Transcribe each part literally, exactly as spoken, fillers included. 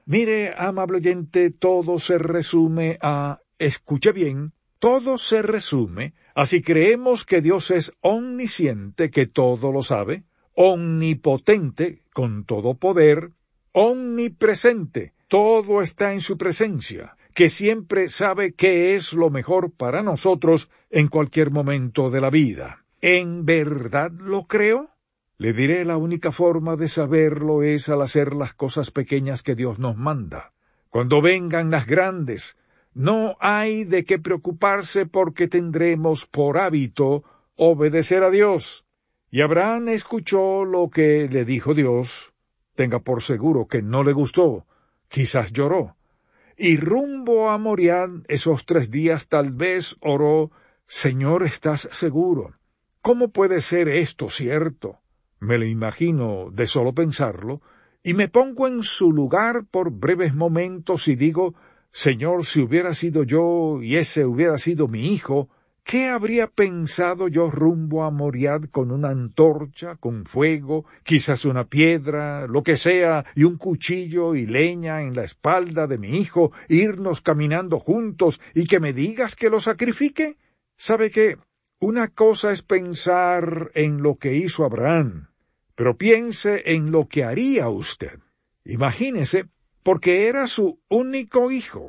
Mire, amable oyente, todo se resume a, escuche bien, todo se resume a si creemos que Dios es omnisciente, que todo lo sabe, omnipotente, con todo poder, omnipresente, todo está en su presencia, que siempre sabe qué es lo mejor para nosotros en cualquier momento de la vida. ¿En verdad lo creo? Le diré, la única forma de saberlo es al hacer las cosas pequeñas que Dios nos manda. Cuando vengan las grandes, no hay de qué preocuparse porque tendremos por hábito obedecer a Dios. Y Abraham escuchó lo que le dijo Dios. Tenga por seguro que no le gustó, quizás lloró. Y rumbo a Moriah, esos tres días tal vez oró, Señor, ¿estás seguro? ¿Cómo puede ser esto cierto? Me lo imagino de solo pensarlo, y me pongo en su lugar por breves momentos y digo, Señor, si hubiera sido yo y ese hubiera sido mi hijo, ¿qué habría pensado yo rumbo a Moriah con una antorcha, con fuego, quizás una piedra, lo que sea, y un cuchillo y leña en la espalda de mi hijo, irnos caminando juntos y que me digas que lo sacrifique? ¿Sabe qué? Una cosa es pensar en lo que hizo Abraham, pero piense en lo que haría usted. Imagínese, porque era su único hijo.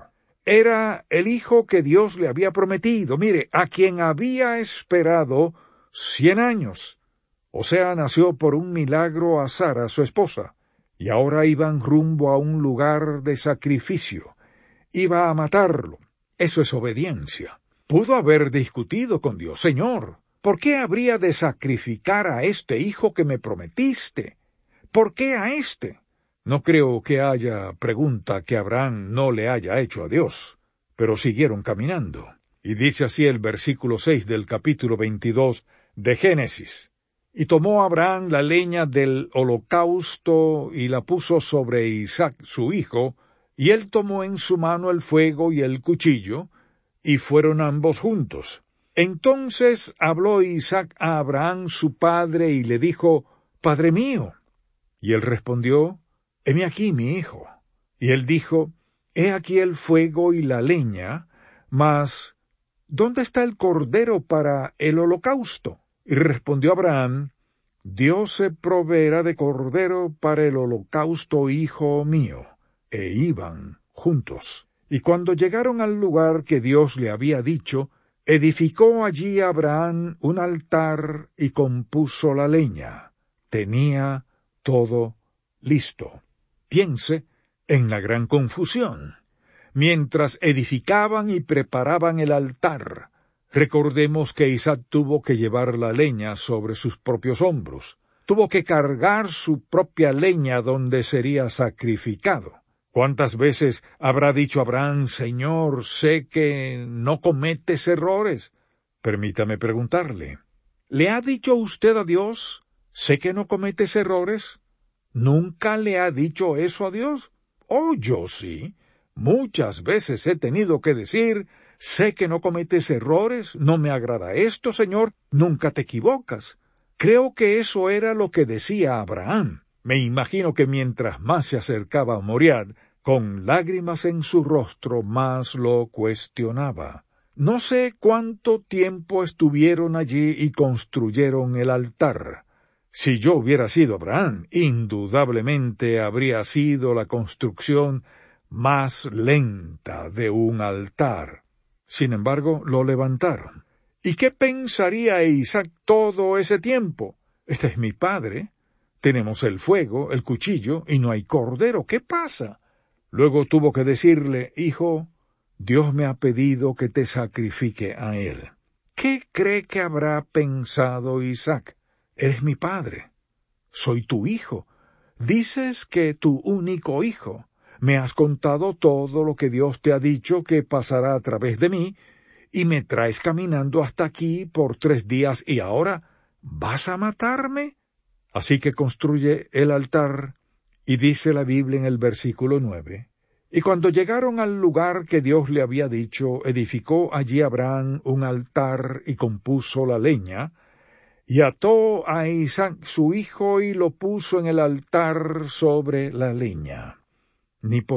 Era el hijo que Dios le había prometido, mire, a quien había esperado cien años. O sea, nació por un milagro a Sara, su esposa, y ahora iban rumbo a un lugar de sacrificio. Iba a matarlo. Eso es obediencia. Pudo haber discutido con Dios, Señor, ¿por qué habría de sacrificar a este hijo que me prometiste? ¿Por qué a este? No creo que haya pregunta que Abraham no le haya hecho a Dios, pero siguieron caminando. Y dice así el versículo seis del capítulo veintidós de Génesis. Y tomó Abraham la leña del holocausto y la puso sobre Isaac su hijo, y él tomó en su mano el fuego y el cuchillo, y fueron ambos juntos. Entonces habló Isaac a Abraham su padre y le dijo, Padre mío. Y él respondió, Heme aquí, mi hijo. Y él dijo, He aquí el fuego y la leña, mas ¿dónde está el cordero para el holocausto? Y respondió Abraham, Dios se proveerá de cordero para el holocausto, hijo mío. E iban juntos. Y cuando llegaron al lugar que Dios le había dicho, edificó allí Abraham un altar y compuso la leña. Tenía todo listo. Piense en la gran confusión. Mientras edificaban y preparaban el altar, recordemos que Isaac tuvo que llevar la leña sobre sus propios hombros. Tuvo que cargar su propia leña donde sería sacrificado. ¿Cuántas veces habrá dicho Abraham, Señor, sé que no cometes errores? Permítame preguntarle, ¿le ha dicho usted a Dios, sé que no cometes errores? ¿Nunca le ha dicho eso a Dios? Oh, yo sí. Muchas veces he tenido que decir, sé que no cometes errores, no me agrada esto, Señor, nunca te equivocas. Creo que eso era lo que decía Abraham. Me imagino que mientras más se acercaba a Moriah, con lágrimas en su rostro, más lo cuestionaba. No sé cuánto tiempo estuvieron allí y construyeron el altar. Si yo hubiera sido Abraham, indudablemente habría sido la construcción más lenta de un altar. Sin embargo, lo levantaron. ¿Y qué pensaría Isaac todo ese tiempo? Este es mi padre. Tenemos el fuego, el cuchillo, y no hay cordero. ¿Qué pasa? Luego tuvo que decirle, Hijo, Dios me ha pedido que te sacrifique a él. ¿Qué cree que habrá pensado Isaac? Eres mi padre. Soy tu hijo. Dices que tu único hijo. Me has contado todo lo que Dios te ha dicho que pasará a través de mí, y me traes caminando hasta aquí por tres días, y ahora, ¿vas a matarme? Así que construye el altar, y dice la Biblia en el versículo nueve, y cuando llegaron al lugar que Dios le había dicho, edificó allí Abraham un altar y compuso la leña, y ató a Isaac su hijo y lo puso en el altar sobre la leña. Ni